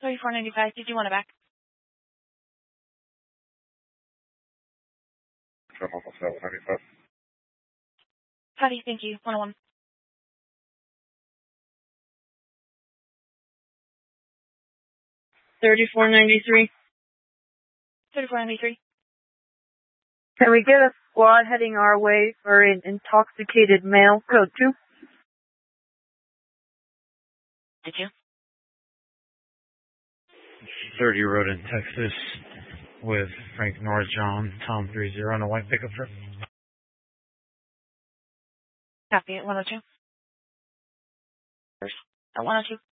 $34.95. Did you want it back? Patty, thank you. 101. $34.93. $34.93. Can we get a squad heading our way for an intoxicated male? Code 2. Did you? 30 Road in Texas with Frank Northjohn, Tom 30 on a white pickup truck. Copy at 102. At 102.